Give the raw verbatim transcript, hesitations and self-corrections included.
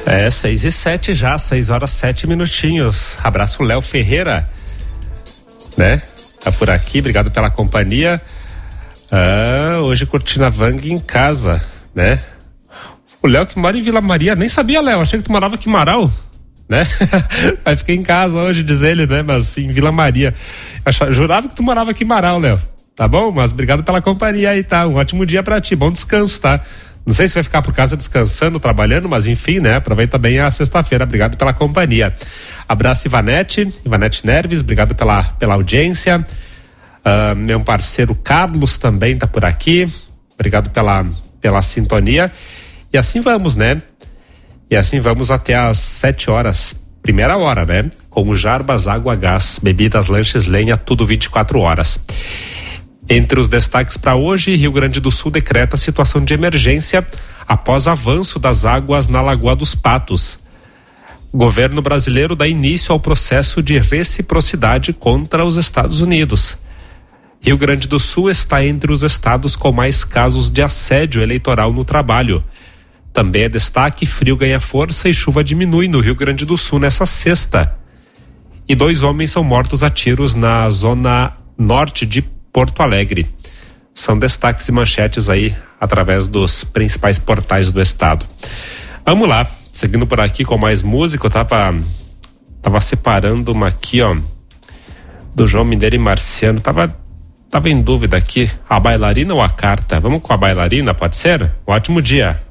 É, seis e sete já, seis horas sete minutinhos. Abraço, Léo Ferreira, né? Tá por aqui, obrigado pela companhia. Ah, hoje curtindo a Vang em casa, né? O Léo que mora em Vila Maria, nem sabia, Léo, achei que tu morava aqui em Marau, né? Aí fiquei em casa hoje, diz ele, né? Mas em Vila Maria. Achava, jurava que tu morava aqui em Marau, Léo. Tá bom? Mas obrigado pela companhia aí, tá? Um ótimo dia pra ti, bom descanso, tá? Não sei se vai ficar por casa descansando, trabalhando, mas enfim, né? Aproveita bem a sexta-feira, obrigado pela companhia. Abraço, Ivanete, Ivanete Nerves, obrigado pela, pela audiência. Uh, meu parceiro Carlos também tá por aqui, obrigado pela, pela sintonia. E assim vamos, né? E assim vamos até às sete horas, primeira hora, né? Com o Jarbas, água, gás, bebidas, lanches, lenha, tudo vinte e quatro horas. Entre os destaques para hoje, Rio Grande do Sul decreta situação de emergência após avanço das águas na Lagoa dos Patos. Governo brasileiro dá início ao processo de reciprocidade contra os Estados Unidos. Rio Grande do Sul está entre os estados com mais casos de assédio eleitoral no trabalho. Também é destaque, frio ganha força e chuva diminui no Rio Grande do Sul nessa sexta. E dois homens são mortos a tiros na zona norte de Porto Alegre. São destaques e manchetes aí através dos principais portais do estado. Vamos lá, seguindo por aqui com mais música, eu tava, tava separando uma aqui, ó, do João Mineiro e Marciano, tava, tava em dúvida aqui, a bailarina ou a carta? Vamos com a bailarina, pode ser? Um ótimo dia.